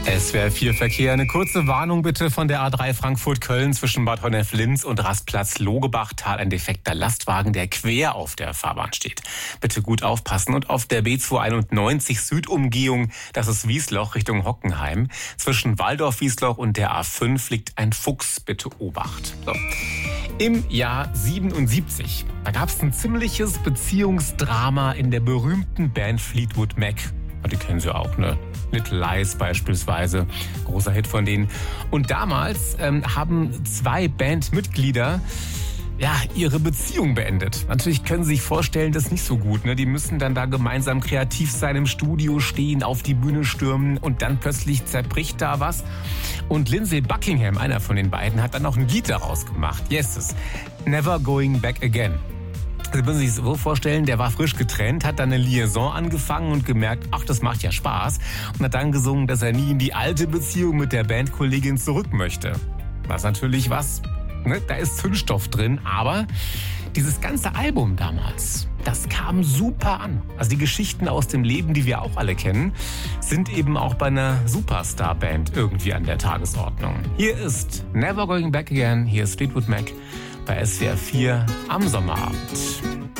SWR 4 Verkehr. Eine kurze Warnung bitte von der A3 Frankfurt-Köln zwischen Bad Honnef-Linz und Rastplatz Logebachtal. Ein defekter Lastwagen, der quer auf der Fahrbahn steht. Bitte gut aufpassen. Und auf der B291 Südumgehung, das ist Wiesloch Richtung Hockenheim. Zwischen Waldorf-Wiesloch und der A5 liegt ein Fuchs. Bitte Obacht. So. Im Jahr 77, da gab es ein ziemliches Beziehungsdrama in der berühmten Band Fleetwood Mac. Die kennen Sie auch, ne? Little Lies beispielsweise, großer Hit von denen. Und damals haben zwei Bandmitglieder ihre Beziehung beendet. Natürlich können Sie sich vorstellen, das ist nicht so gut, ne? Die müssen dann da gemeinsam kreativ sein, im Studio stehen, auf die Bühne stürmen und dann plötzlich zerbricht da was. Und Lindsey Buckingham, einer von den beiden, hat dann noch ein Lied daraus gemacht. Yes, Never Going Back Again. Sie müssen sich so vorstellen, der war frisch getrennt, hat dann eine Liaison angefangen und gemerkt, ach, das macht ja Spaß. Und hat dann gesungen, dass er nie in die alte Beziehung mit der Bandkollegin zurück möchte. Was natürlich ne? Da ist Zündstoff drin, aber dieses ganze Album damals, das kam super an. Also die Geschichten aus dem Leben, die wir auch alle kennen, sind eben auch bei einer Superstar-Band irgendwie an der Tagesordnung. Hier ist Never Going Back Again, hier ist Fleetwood Mac bei SWR 4 am Sommerabend.